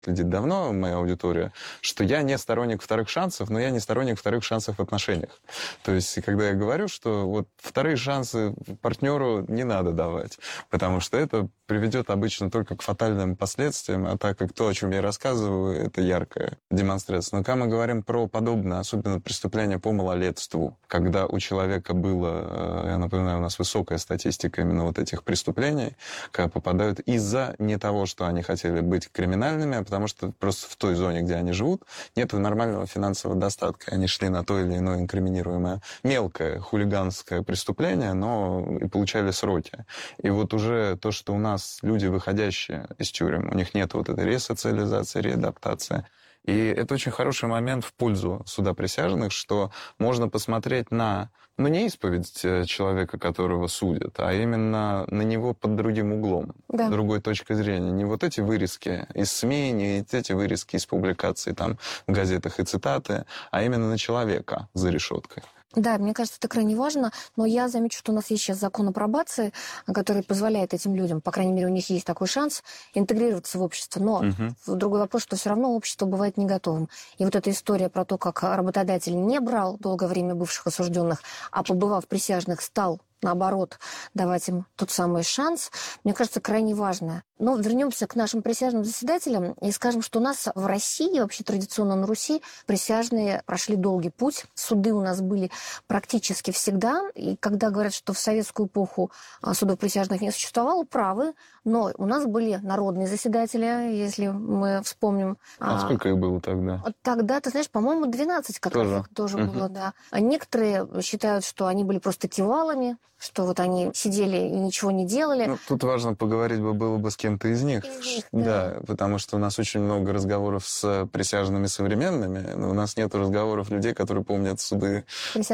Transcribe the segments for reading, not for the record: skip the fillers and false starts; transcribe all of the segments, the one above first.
следит давно, моя аудитория, что я не сторонник вторых шансов, но я не сторонник вторых шансов в отношениях. То есть, когда я говорю, что вот вторые шансы партнеру не надо давать, потому что это приведет обычно только к фатальным последствиям, а так как то, о чем я рассказываю, это яркая демонстрация. Но когда мы говорим про подобное, особенно преступления по малолетству, когда у человека было, я напоминаю, у нас высокая статистика именно вот этих преступлений, когда попадают из-за не того, что они хотели быть криминальными, а потому что просто в той зоне, где они живут, нет нормального финансового достатка. Они шли на то или иное инкриминируемое мелкое хулиганское преступление, но и получали сроки. И вот уже то, что у нас люди, выходящие из тюрем, у них нет вот этой ресоциализации, реадаптации. И это очень хороший момент в пользу суда присяжных, что можно посмотреть на, ну, не исповедь человека, которого судят, а именно на него под другим углом, да, другой точкой зрения. Не вот эти вырезки из СМИ, не эти вырезки из публикаций там, в газетах и цитаты, а именно на человека за решеткой. Да, мне кажется, это крайне важно, но я замечу, что у нас есть сейчас закон о пробации, который позволяет этим людям, по крайней мере, у них есть такой шанс интегрироваться в общество. Но другой вопрос, что все равно общество бывает не готовым. И вот эта история про то, как работодатель не брал долгое время бывших осужденных, а побывав присяжных, стал наоборот, давать им тот самый шанс, мне кажется, крайне важно. Но вернемся к нашим присяжным заседателям и скажем, что у нас в России, вообще традиционно на Руси, присяжные прошли долгий путь. Суды у нас были практически всегда. И когда говорят, что в советскую эпоху судов присяжных не существовало, правы. Но у нас были народные заседатели, если мы вспомним. А сколько их было тогда? Тогда, ты знаешь, по-моему, 12 как раз тоже было, да. А некоторые считают, что они были просто кивалами, что вот они сидели и ничего не делали. Ну, тут важно поговорить было бы с кем-то из них. Да, потому что у нас очень много разговоров с присяжными современными, но у нас нет разговоров людей, которые помнят суды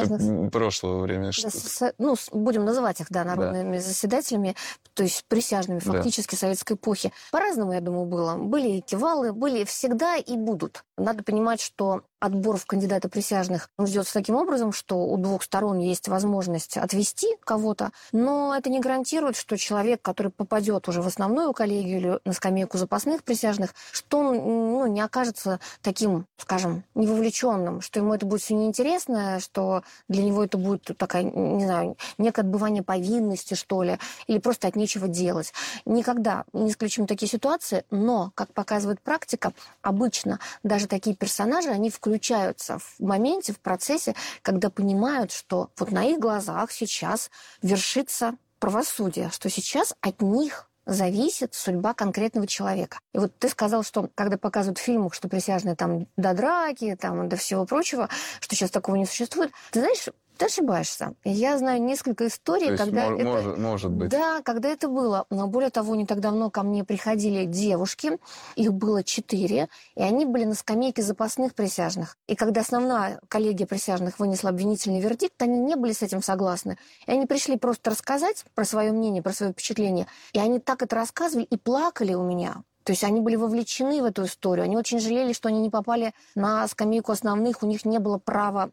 прошлого времени. Да, ну, будем называть их, да, народными заседателями, то есть присяжными фактически советской эпохи. По-разному, я думаю, было. Были и кивалы, были всегда и будут. Надо понимать, что отбор в кандидаты присяжных ведется таким образом, что у двух сторон есть возможность отвести кого-то, но это не гарантирует, что человек, который попадет уже в основную коллегию или на скамейку запасных присяжных, что он не окажется таким, скажем, невовлеченным, что ему это будет все неинтересно, что для него это будет такая, не знаю, некое отбывание повинности, что ли, или просто от нечего делать. Никогда не исключим такие ситуации, но, как показывает практика, обычно даже такие персонажи, они включаются в моменте, в процессе, когда понимают, что вот на их глазах сейчас вершится правосудие, что сейчас от них зависит судьба конкретного человека. И вот ты сказал, что когда показывают в фильмах, что присяжные там до драки, там, до всего прочего, что сейчас такого не существует, ты знаешь, ты ошибаешься. Я знаю несколько историй, когда может быть. Да, когда это было. Но более того, не так давно ко мне приходили девушки, их было 4, и они были на скамейке запасных присяжных. И когда основная коллегия присяжных вынесла обвинительный вердикт, они не были с этим согласны. И они пришли просто рассказать про свое мнение, про свое впечатление. И они так это рассказывали и плакали у меня. То есть они были вовлечены в эту историю. Они очень жалели, что они не попали на скамейку основных, у них не было права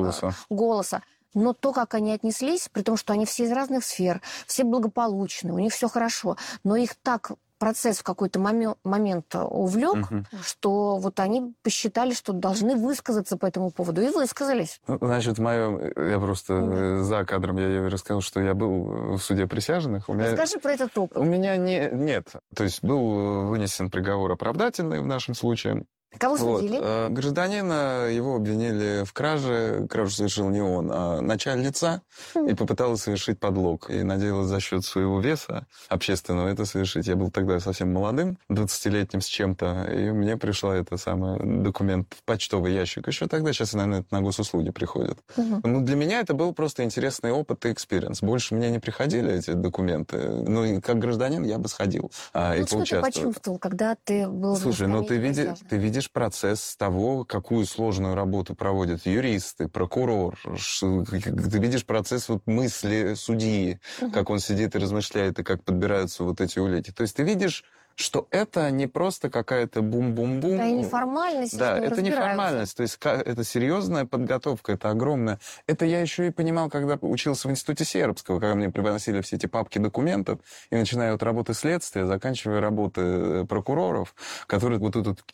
голоса. Но то, как они отнеслись, при том, что они все из разных сфер, все благополучны, у них все хорошо, но их так процесс в какой-то момент увлек, что вот они посчитали, что должны высказаться по этому поводу, и высказались. Ну, значит, я просто за кадром я рассказал, что я был в суде присяжных. Расскажи про этот опыт. У меня нет. То есть был вынесен приговор оправдательный в нашем случае. Кого судили? Гражданина, его обвинили в краже. Кражу совершил не он, а начальница. И попыталась совершить подлог. И надеялась за счет своего веса общественного это совершить. Я был тогда совсем молодым, 20-летним с чем-то. И мне пришел этот самый документ в почтовый ящик. Еще тогда, сейчас, наверное, это на госуслуги приходит. Ну, для меня это был просто интересный опыт и экспириенс. Больше мне не приходили эти документы. Ну, и как гражданин я бы сходил и поучаствовал. Что ты почувствовал, когда ты был... Слушай, ну ты видишь процесс того, какую сложную работу проводят юристы, прокурор. Ты видишь процесс мысли судьи, как он сидит и размышляет, и как подбираются вот эти улики. То есть ты видишь что это не просто какая-то бум-бум-бум. Да, и не формальность. Да, это не формальность, то есть это серьезная подготовка, это огромная. Это я еще и понимал, когда учился в институте сербского, когда мне приносили все эти папки документов, и начиная от работы следствия, заканчивая работы прокуроров, которые вот эту